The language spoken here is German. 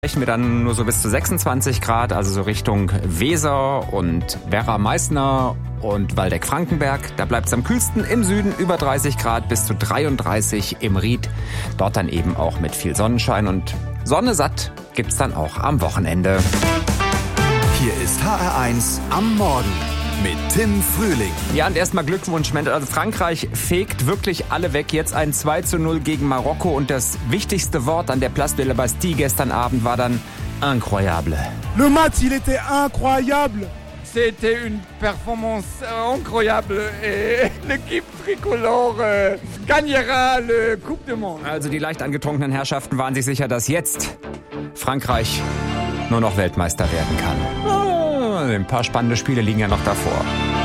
Wir dann nur so bis zu 26 Grad, also so Richtung Weser und Werra-Meißner und Waldeck-Frankenberg. Da bleibt es am kühlsten im Süden über 30 Grad bis zu 33 im Ried. Dort dann eben auch mit viel Sonnenschein und Sonne satt gibt's dann auch am Wochenende. Hier ist HR1 am Morgen mit Tim Frühling. Ja, und erstmal Glückwunsch. Also Frankreich fegt wirklich alle weg. Jetzt ein 2:0 gegen Marokko. Und das wichtigste Wort an der Place de la Bastille gestern Abend war dann incroyable. Le match, il était incroyable. C'était une performance incroyable et l'équipe tricolore gagnera le Coupe du Monde. Also die leicht angetrunkenen Herrschaften waren sich sicher, dass jetzt Frankreich nur noch Weltmeister werden kann. Ein paar spannende Spiele liegen ja noch davor.